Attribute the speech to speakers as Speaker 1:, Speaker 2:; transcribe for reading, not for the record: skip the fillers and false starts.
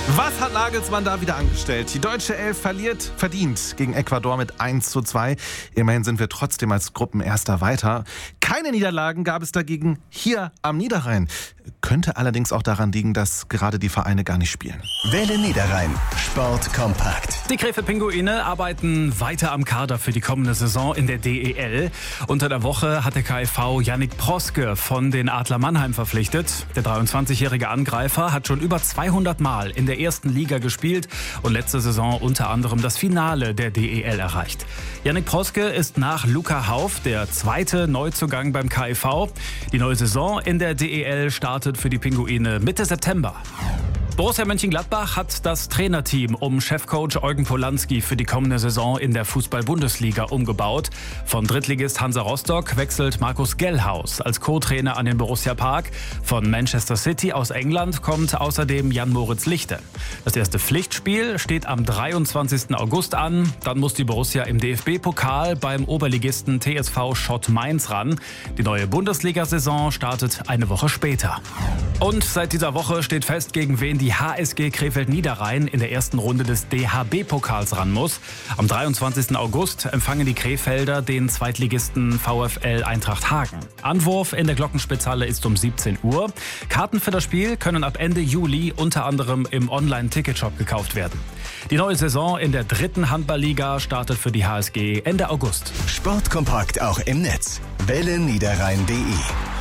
Speaker 1: Was hat Nagelsmann da wieder angestellt? Die deutsche Elf verliert verdient gegen Ecuador mit 1:2. Immerhin sind wir trotzdem als Gruppenerster weiter. Keine Niederlagen gab es dagegen hier am Niederrhein. Könnte allerdings auch daran liegen, dass gerade die Vereine gar nicht spielen.
Speaker 2: Welle Niederrhein. Sport kompakt.
Speaker 3: Die Krefeld-Pinguine arbeiten weiter am Kader für die kommende Saison in der DEL. Unter der Woche hat der KfV Yannick Proske von den Adler Mannheim verpflichtet. Der 23-jährige Angreifer hat schon über 200 Mal in der ersten Liga gespielt und letzte Saison unter anderem das Finale der DEL erreicht. Yannick Proske ist nach Luca Hauff der zweite Neuzugang beim KfV. Die neue Saison in der DEL startet für die Pinguine Mitte September. Borussia Mönchengladbach hat das Trainerteam um Chefcoach Eugen Polanski für die kommende Saison in der Fußball-Bundesliga umgebaut. Von Drittligist Hansa Rostock wechselt Markus Gellhaus als Co-Trainer an den Borussia Park. Von Manchester City aus England kommt außerdem Jan-Moritz Lichte. Das erste Pflichtspiel steht am 23. August an. Dann muss die Borussia im DFB-Pokal beim Oberligisten TSV Schott Mainz ran. Die neue Bundesliga-Saison startet eine Woche später. Und seit dieser Woche steht fest, gegen wen die HSG Krefeld-Niederrhein in der ersten Runde des DHB-Pokals ran muss. Am 23. August empfangen die Krefelder den Zweitligisten VfL Eintracht Hagen. Anwurf in der Glockenspitzhalle ist um 17 Uhr. Karten für das Spiel können ab Ende Juli unter anderem im Online-Ticketshop gekauft werden. Die neue Saison in der dritten Handballliga startet für die HSG Ende August.
Speaker 2: Sport kompakt auch im Netz. welleniederrhein.de